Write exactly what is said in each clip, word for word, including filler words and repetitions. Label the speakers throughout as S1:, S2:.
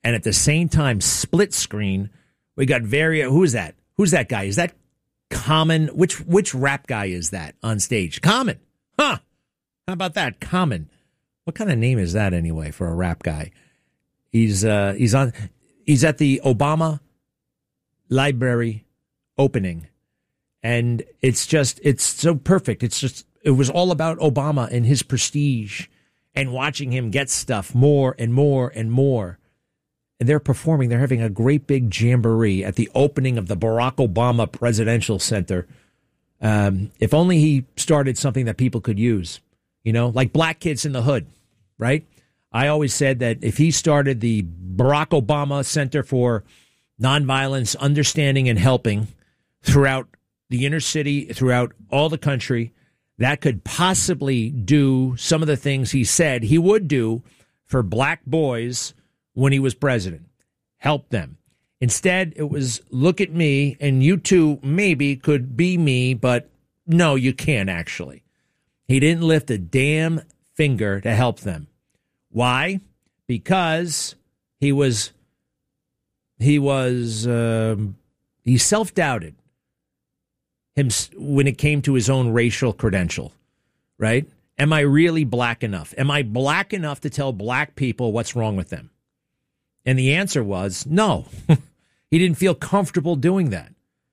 S1: And at the same time, split screen, we got Varia. Who is that? Who's that guy? Is that Common? Which which rap guy is that on stage? Common. Huh. How about that? Common. What kind of name is that anyway for a rap guy? He's uh, he's on he's at the Obama Library opening. And it's just it's so perfect. It's just it was all about Obama and his prestige and watching him get stuff more and more and more. And they're performing. They're having a great big jamboree at the opening of the Barack Obama Presidential Center. Um, if only he started something that people could use, you know, like Black Kids in the Hood, right? I always said that if he started the Barack Obama Center for Nonviolence, Understanding, and Helping throughout the inner city, throughout all the country, that could possibly do some of the things he said he would do for black boys when he was president. Help them. Instead, it was, look at me, and you too maybe could be me, but no, you can't actually. He didn't lift a damn finger to help them. Why? Because he was, he was, um, he self-doubted him when it came to his own racial credential, right? Am I really black enough? Am I black enough to tell black people what's wrong with them? And the answer was no. He didn't feel comfortable doing that.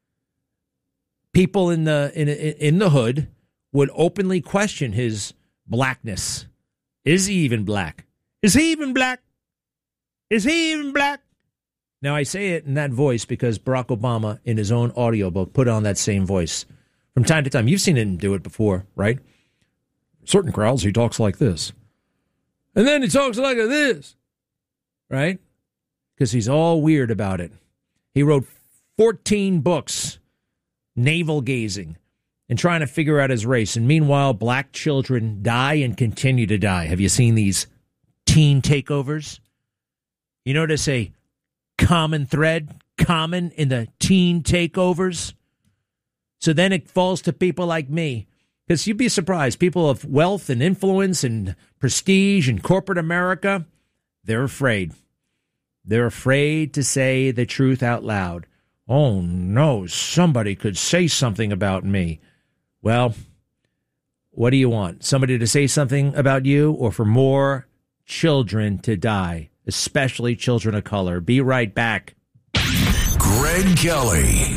S1: People in the in in the hood would openly question his blackness. Is he even black? Is he even black? Is he even black? Now, I say it in that voice because Barack Obama, in his own audiobook, put on that same voice from time to time. You've seen him do it before, right? Certain crowds, he talks like this. And then he talks like this, right? Because he's all weird about it. He wrote fourteen books, navel-gazing, and trying to figure out his race. And meanwhile, black children die and continue to die. Have you seen these teen takeovers? You notice a common thread, common in the teen takeovers? So then it falls to people like me. Because you'd be surprised, people of wealth and influence and prestige in corporate America, they're afraid. They're afraid to say the truth out loud. Oh, no, somebody could say something about me. Well, what do you want? Somebody to say something about you, or for more children to die, especially children of color? Be right back.
S2: Greg Kelly.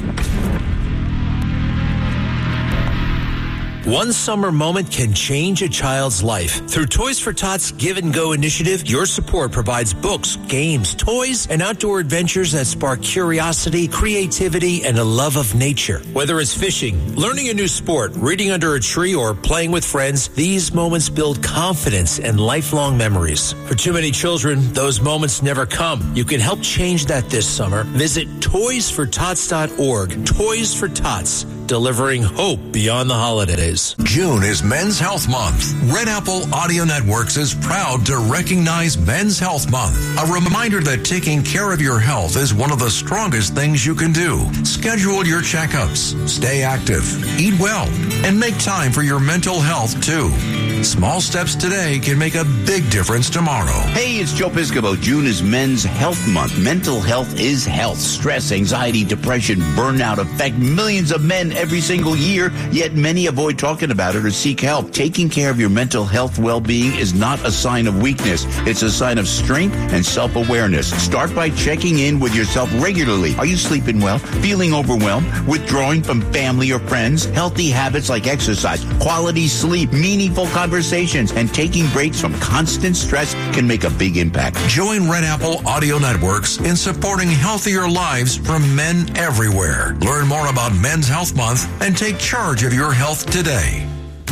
S2: One summer moment can change a child's life. Through Toys for Tots Give and Go initiative, your support provides books, games, toys, and outdoor adventures that spark curiosity, creativity, and a love of nature. Whether it's fishing, learning a new sport, reading under a tree, or playing with friends, these moments build confidence and lifelong memories. For too many children, those moments never come. You can help change that this summer. Visit toys for tots dot org. Toys for Tots, delivering hope beyond the holidays.
S3: June is Men's Health Month. Red Apple Audio Networks is proud to recognize Men's Health Month. A reminder that taking care of your health is one of the strongest things you can do. Schedule your checkups, stay active, eat well, and make time for your mental health too. Small steps today can make a big difference tomorrow.
S4: Hey, it's Joe Piscopo. June is Men's Health Month. Mental health is health. Stress, anxiety, depression, burnout affect millions of men every single year, yet many avoid talking about it or seek help. Taking care of your mental health well-being is not a sign of weakness. It's a sign of strength and self-awareness. Start by checking in with yourself regularly. Are you sleeping well? Feeling overwhelmed? Withdrawing from family or friends? Healthy habits like exercise, quality sleep, meaningful conversations, and taking breaks from constant stress can make a big impact.
S3: Join Red Apple Audio Networks in supporting healthier lives from men everywhere. Learn more about Men's Health Month and take charge of your health today.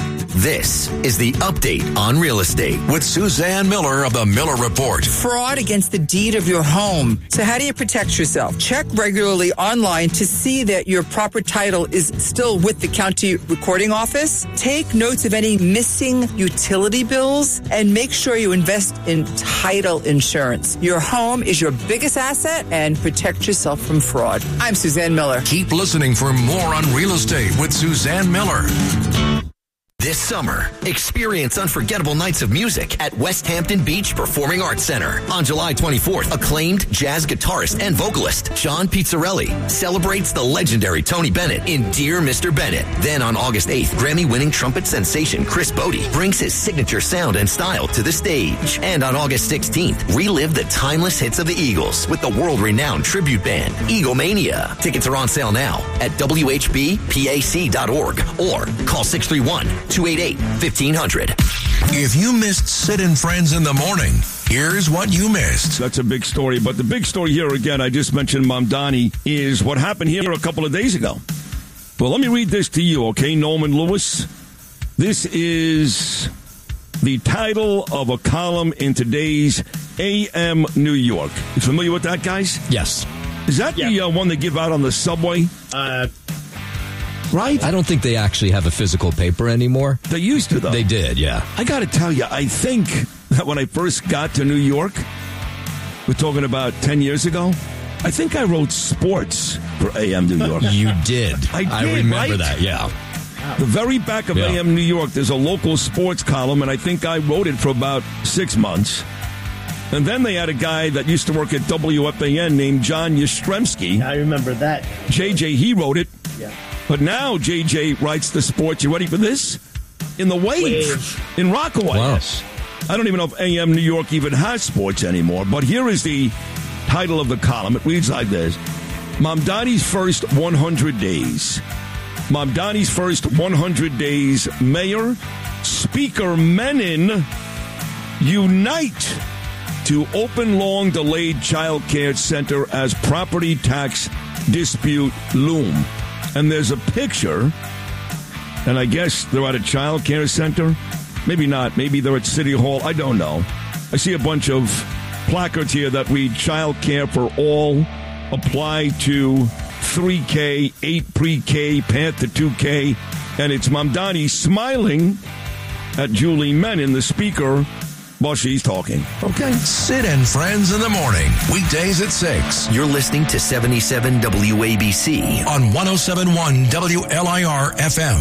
S2: This is the Update on Real Estate
S3: with Suzanne Miller of the Miller Report.
S5: Fraud against the deed of your home. So how do you protect yourself? Check regularly online to see that your proper title is still with the county recording office. Take notes of any missing utility bills and make sure you invest in title insurance. Your home is your biggest asset, and protect yourself from fraud. I'm Suzanne Miller.
S3: Keep listening for more on real estate with Suzanne Miller.
S6: This summer, experience unforgettable nights of music at West Hampton Beach Performing Arts Center. On July twenty-fourth, acclaimed jazz guitarist and vocalist John Pizzarelli celebrates the legendary Tony Bennett in Dear Mister Bennett. Then on August eighth, Grammy-winning trumpet sensation Chris Bodie brings his signature sound and style to the stage. And on August sixteenth, relive the timeless hits of the Eagles with the world-renowned tribute band Eaglemania. Tickets are on sale now at W H B P A C dot org or call six three one, two eight eight, fifteen hundred.
S3: If you missed Sid and Friends in the morning, here's what you missed.
S7: That's a big story. But the big story here, again, I just mentioned Mamdani, is what happened here a couple of days ago. Well, let me read this to you, okay, Norman Lewis? This is the title of a column in today's A M New York. You familiar with that, guys?
S8: Yes.
S7: Is that yeah. the uh, one they give out on the subway?
S8: Uh,
S7: right?
S8: I don't think they actually have a physical paper anymore.
S7: They used to, though.
S8: They did, yeah.
S7: I got to tell you, I think that when I first got to New York, we're talking about ten years ago, I think I wrote sports for A M New York.
S8: You did.
S7: I did,
S8: I remember
S7: right?
S8: that, yeah.
S7: The very back of
S8: yeah.
S7: A M New York, there's a local sports column, and I think I wrote it for about six months. And then they had a guy that used to work at W F A N named John Yastrzemski.
S9: I remember that.
S7: J J, he wrote it.
S9: Yeah.
S7: But now J J writes the sports. You ready for this? In the Wave, Wave. in Rockaway.
S8: Wow.
S7: I don't even know if A M New York even has sports anymore. But here is the title of the column. It reads like this. Mamdani's first one hundred days. Mamdani's first one hundred days. Mayor, Speaker Menon unite to open long-delayed child care center as property tax dispute loom. And there's a picture, and I guess they're at a child care center. Maybe not. Maybe they're at City Hall. I don't know. I see a bunch of placards here that read child care for all, apply to three K, eight pre-K, path to two K. And it's Mamdani smiling at Julie Menon, the speaker, while she's talking. Okay.
S3: Sid and Friends in the morning, weekdays at six.
S6: You're listening to seventy-seven W A B C
S3: on one oh seven point one W L I R F M.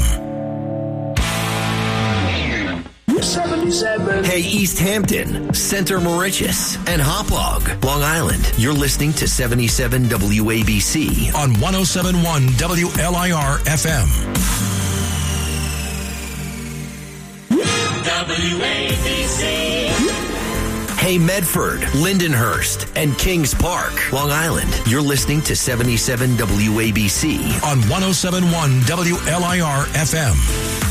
S6: seventy-seven. Hey, East Hampton, Center Moriches, and Hauppauge, Long Island. You're listening to seventy-seven W A B C
S3: on one oh seven point one W L I R F M.
S10: W A B C.
S6: Hey, Medford, Lindenhurst, and Kings Park, Long Island. You're listening to seventy-seven W A B C
S3: on one oh seven point one W L I R F M.